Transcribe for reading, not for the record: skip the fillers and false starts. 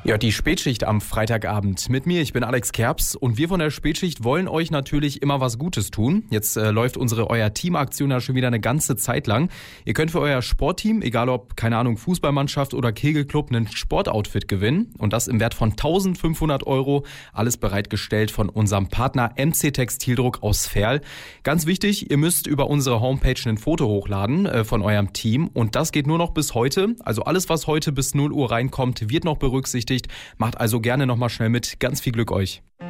Ja, die Spätschicht am Freitagabend mit mir. Ich bin Alex Kerps und wir von der Spätschicht wollen euch natürlich immer was Gutes tun. Jetzt läuft euer Teamaktion ja schon wieder eine ganze Zeit lang. Ihr könnt für euer Sportteam, egal ob, keine Ahnung, Fußballmannschaft oder Kegelclub, einen Sportoutfit gewinnen. Und das im Wert von 1.500 €. Alles bereitgestellt von unserem Partner MC Textildruck aus Verl. Ganz wichtig, ihr müsst über unsere Homepage ein Foto hochladen von eurem Team. Und das geht nur noch bis heute. Also alles, was heute bis 0 Uhr reinkommt, wird noch berücksichtigt. Macht also gerne nochmal schnell mit. Ganz viel Glück euch.